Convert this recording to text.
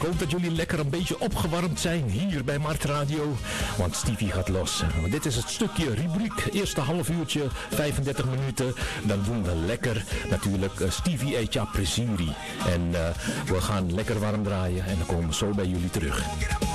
Ik hoop dat jullie lekker een beetje opgewarmd zijn hier bij Mart Radio, want Stevie gaat los. Dit is het stukje rubriek, eerste half uurtje, 35 minuten. Dan doen we lekker natuurlijk Stevie Echa Presiri. En we gaan lekker warm draaien en dan komen we zo bij jullie terug.